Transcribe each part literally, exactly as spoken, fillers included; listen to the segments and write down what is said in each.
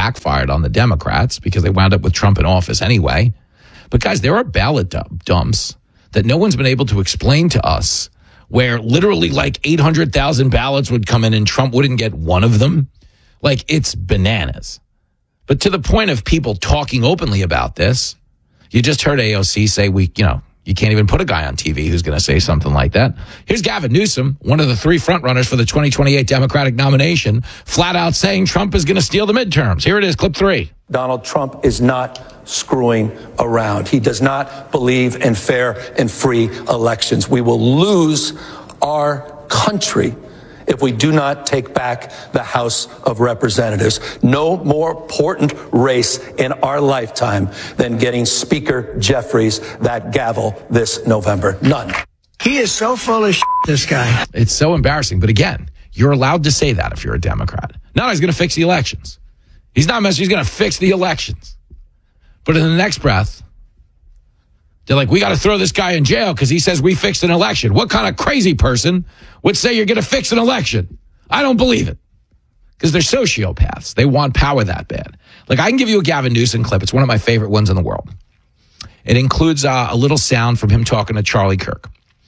backfired on the Democrats because they wound up with Trump in office anyway. But guys, there are ballot dumps that no one's been able to explain to us, where literally like eight hundred thousand ballots would come in and Trump wouldn't get one of them. Like, it's bananas. But to the point of people talking openly about this, you just heard A O C say, we, you know, you can't even put a guy on T V who's going to say something like that. Here's Gavin Newsom, one of the three frontrunners for the twenty twenty-eight Democratic nomination, flat out saying Trump is going to steal the midterms. Here it is, clip three. Donald Trump is not screwing around. He does not believe in fair and free elections. We will lose our country if we do not take back the House of Representatives. No more important race in our lifetime than getting Speaker Jeffries that gavel this November. None. He is so full of shit, this guy. It's so embarrassing. But again, you're allowed to say that if you're a Democrat. No, he's going to fix the elections. He's not messing. He's going to fix the elections. But in the next breath, they're like, we got to throw this guy in jail because he says we fixed an election. What kind of crazy person would say you're going to fix an election? I don't believe it. Because they're sociopaths. They want power that bad. Like, I can give you a Gavin Newsom clip. It's one of my favorite ones in the world. It includes uh, a little sound from him talking to Charlie Kirk.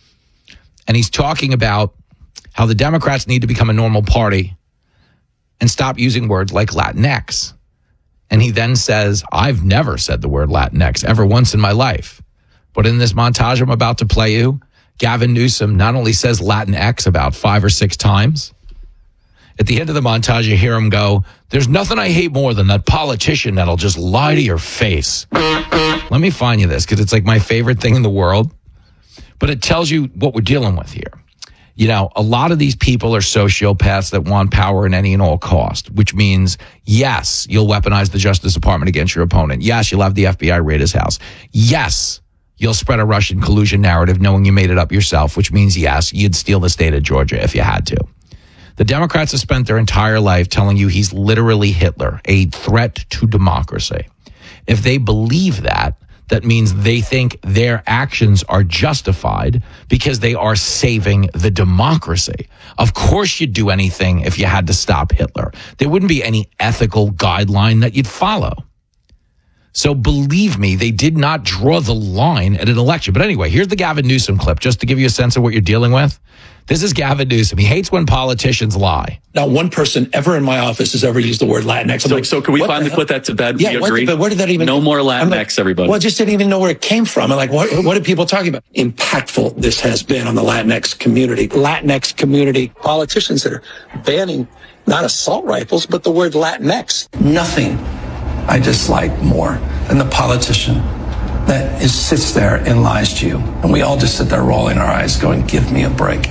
And he's talking about how the Democrats need to become a normal party and stop using words like Latinx. And he then says, I've never said the word Latinx ever once in my life. But in this montage I'm about to play you, Gavin Newsom not only says Latinx about five or six times. At the end of the montage, you hear him go, there's nothing I hate more than that politician that'll just lie to your face. Let me find you this, because it's like my favorite thing in the world. But it tells you what we're dealing with here. You know, a lot of these people are sociopaths that want power at any and all cost, which means, yes, you'll weaponize the Justice Department against your opponent. Yes, you'll have the F B I raid his house. Yes, you'll spread a Russian collusion narrative knowing you made it up yourself, which means, yes, you'd steal the state of Georgia if you had to. The Democrats have spent their entire life telling you he's literally Hitler, a threat to democracy. If they believe that, that means they think their actions are justified because they are saving the democracy. Of course you'd do anything if you had to stop Hitler. There wouldn't be any ethical guideline that you'd follow. So believe me, they did not draw the line at an election. But anyway, here's the Gavin Newsom clip, just to give you a sense of what you're dealing with. This is Gavin Newsom. He hates when politicians lie. Not one person ever in my office has ever used the word Latinx. So, like, so can we finally put that to bed? Yeah, we agree? What, but where did that even... No more Latinx, like, everybody. Well, I just didn't even know where it came from. I'm like, what, what are people talking about? Impactful this has been on the Latinx community. Latinx community. Politicians that are banning not assault rifles, but the word Latinx. Nothing I dislike more than the politician that is, sits there and lies to you. And we all just sit there rolling our eyes going, give me a break.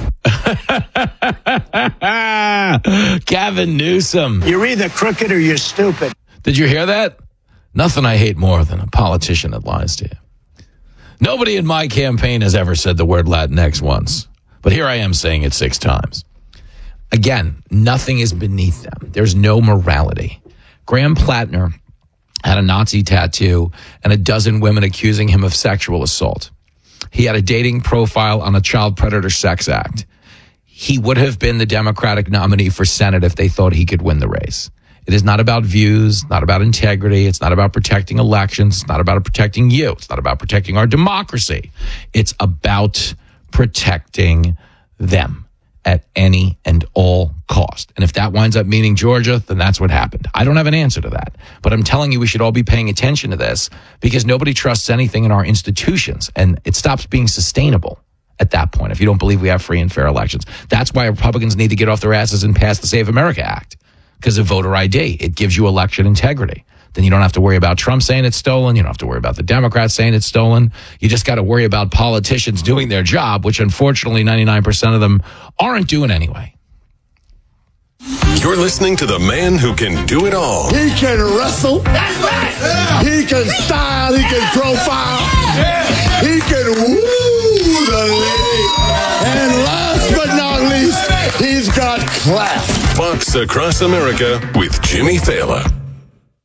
Gavin Newsom. You're either crooked or you're stupid. Did you hear that? Nothing I hate more than a politician that lies to you. Nobody in my campaign has ever said the word Latinx once. But here I am saying it six times. Again, nothing is beneath them. There's no morality. Graham Plattner had a Nazi tattoo and a dozen women accusing him of sexual assault. He had a dating profile on a child predator sex act. He would have been the Democratic nominee for Senate if they thought he could win the race. It is not about views, not about integrity. It's not about protecting elections. It's not about protecting you. It's not about protecting our democracy. It's about protecting them at any and all cost. And if that winds up meaning Georgia, then that's what happened. I don't have an answer to that. But I'm telling you, we should all be paying attention to this because nobody trusts anything in our institutions. And it stops being sustainable at that point if you don't believe we have free and fair elections. That's why Republicans need to get off their asses and pass the Save America Act because of voter I D. It gives you election integrity. Then you don't have to worry about Trump saying it's stolen. You don't have to worry about the Democrats saying it's stolen. You just got to worry about politicians doing their job, which unfortunately ninety-nine percent of them aren't doing anyway. You're listening to the man who can do it all. He can wrestle. That's right. Yeah. He can style. He can profile. Yeah. He can woo the lady. And last but not least, he's got class. Fox Across America with Jimmy Thaler.